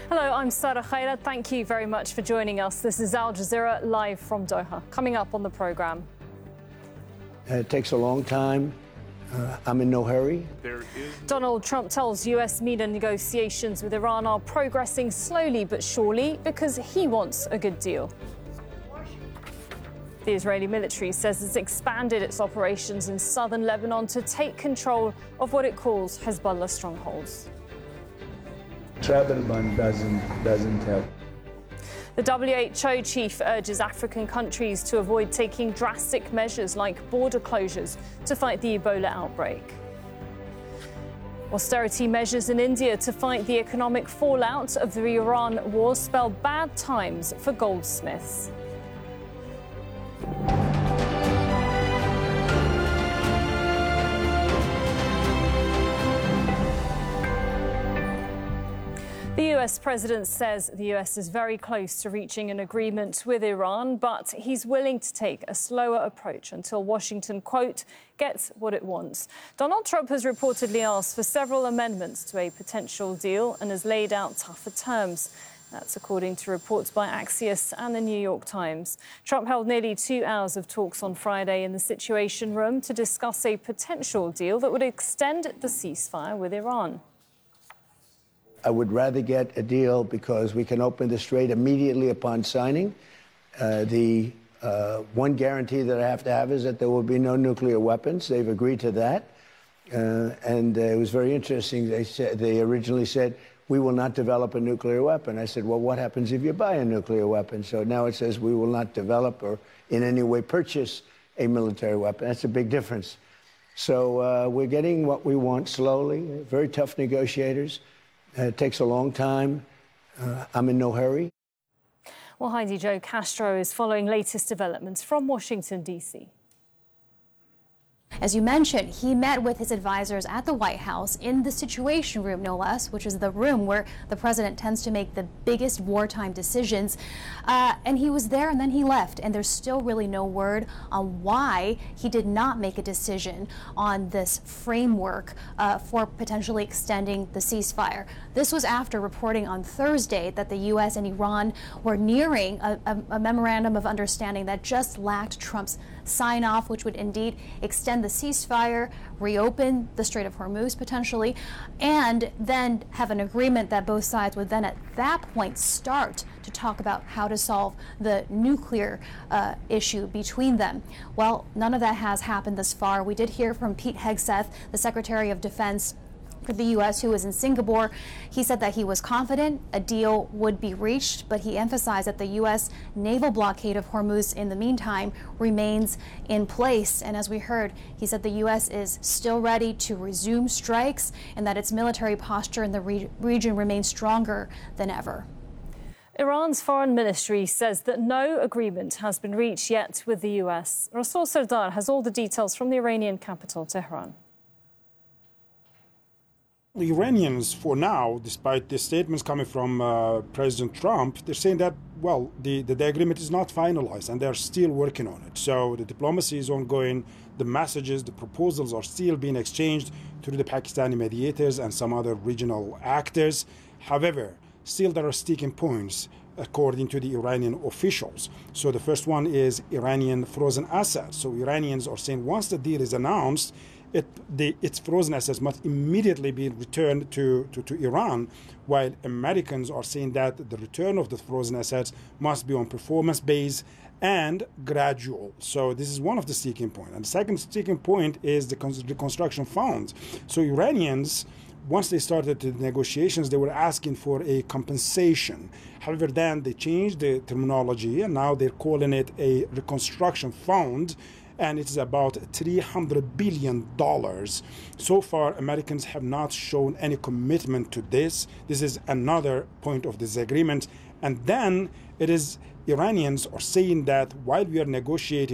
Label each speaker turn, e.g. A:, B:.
A: Hello, I'm Sarah Khaira. Thank you very much for joining us. This is Al Jazeera live from Doha. Coming up on the programme.
B: It takes a long time. I'm in no hurry.
A: Donald Trump tells US MENA negotiations with Iran are progressing slowly but surely because he wants a good deal. The Israeli military says it's expanded its operations in southern Lebanon to take control of what it calls Hezbollah strongholds.
C: Travel ban doesn't help.
A: The WHO chief urges African countries to avoid taking drastic measures like border closures to fight the Ebola outbreak. Austerity measures in India to fight the economic fallout of the Iran war spell bad times for goldsmiths. The US president says the US is very close to reaching an agreement with Iran, but he's willing to take a slower approach until Washington, quote, gets what it wants. Donald Trump has reportedly asked for several amendments to a potential deal and has laid out tougher terms. That's according to reports by Axios and the New York Times. Trump held nearly 2 hours of talks on Friday in the Situation Room to discuss a potential deal that would extend the ceasefire with Iran.
B: I would rather get a deal because we can open the strait immediately upon signing. The one guarantee that I have to have is that there will be no nuclear weapons. They've agreed to that. And it was very interesting. They originally said, we will not develop a nuclear weapon. I said, well, what happens if you buy a nuclear weapon? So now it says we will not develop or in any way purchase a military weapon. That's a big difference. So we're getting what we want slowly, very tough negotiators. It takes a long time. I'm in no hurry.
A: Well, Heidi Jo Castro is following latest developments from Washington, D.C.
D: As you mentioned, he met with his advisors at the White House in the Situation Room, no less, which is the room where the president tends to make the biggest wartime decisions. And he was there and then he left. And there's still really no word on why he did not make a decision on this framework for potentially extending the ceasefire. This was after reporting on Thursday that the U.S. and Iran were nearing a memorandum of understanding that just lacked Trump's sign-off, which would indeed extend the ceasefire, reopen the Strait of Hormuz potentially, and then have an agreement that both sides would then at that point start to talk about how to solve the nuclear issue between them. Well, none of that has happened thus far. We did hear from Pete Hegseth, the Secretary of Defense for the U.S., who was in Singapore. He said that he was confident a deal would be reached, but he emphasized that the U.S. naval blockade of Hormuz in the meantime remains in place. And as we heard, he said the U.S. is still ready to resume strikes and that its military posture in the region remains stronger than ever.
A: Iran's foreign ministry says that no agreement has been reached yet with the U.S. Rasul Sardar has all the details from the Iranian capital, Tehran.
E: The Iranians, for now, despite the statements coming from President Trump, they're saying that, well, the agreement is not finalized and they're still working on it. So the diplomacy is ongoing. The messages, the proposals are still being exchanged through the Pakistani mediators and some other regional actors. However, still there are sticking points according to the Iranian officials. So the first one is Iranian frozen assets. So Iranians are saying once the deal is announced, its frozen assets must immediately be returned to Iran, while Americans are saying that the return of the frozen assets must be on performance base and gradual. So this is one of the sticking points. And the second sticking point is the reconstruction funds. So Iranians, once they started the negotiations, they were asking for a compensation. However, then they changed the terminology and now they're calling it a reconstruction fund. And it is about $300 billion. So far, Americans have not shown any commitment to this. This is another point of disagreement. And then it is Iranians are saying that while we are negotiating